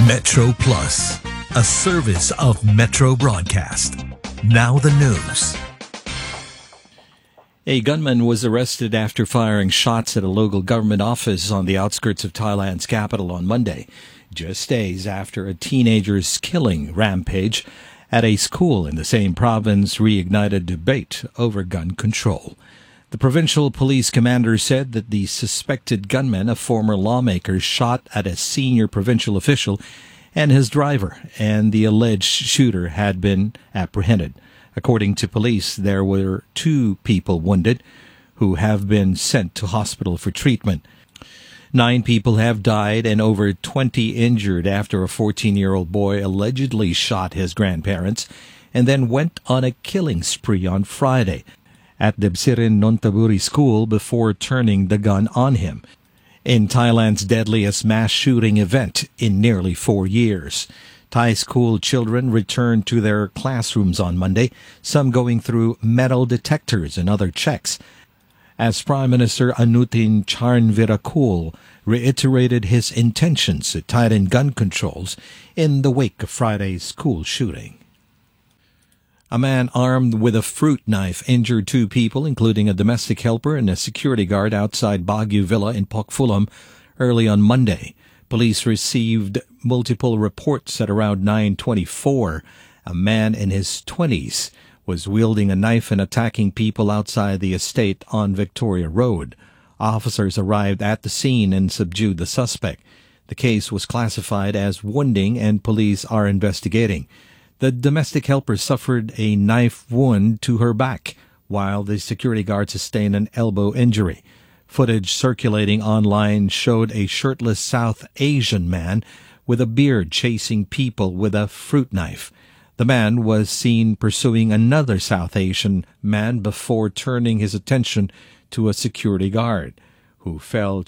Metro Plus, a service of Metro Broadcast. Now the news. A gunman was arrested after firing shots at a local government office on the outskirts of Thailand's capital on Monday, just days after a teenager's killing rampage at a school in the same province reignited debate over gun control. The provincial police commander said that the suspected gunman, a former lawmaker, shot at a senior provincial official and his driver, and the alleged shooter had been apprehended. According to police, there were 2 people wounded who have been sent to hospital for treatment. 9 people have died and over 20 injured after a 14-year-old boy allegedly shot his grandparents and then went on a killing spree on Friday at Debsirin Nontaburi School before turning the gun on him, in Thailand's deadliest mass shooting event in nearly 4 years. Thai school children returned to their classrooms on Monday, some going through metal detectors and other checks, as Prime Minister Anutin Charnvirakul reiterated his intentions to tighten gun controls in the wake of Friday's school shooting. A man armed with a fruit knife injured 2 people, including a domestic helper and a security guard outside Baguio Villa in Pokfulam early on Monday. Police received multiple reports at around 9:24. A man in his 20s was wielding a knife and attacking people outside the estate on Victoria Road. Officers arrived at the scene and subdued the suspect. The case was classified as wounding and police are investigating. The domestic helper suffered a knife wound to her back, while the security guard sustained an elbow injury. Footage circulating online showed a shirtless South Asian man with a beard chasing people with a fruit knife. The man was seen pursuing another South Asian man before turning his attention to a security guard, who fell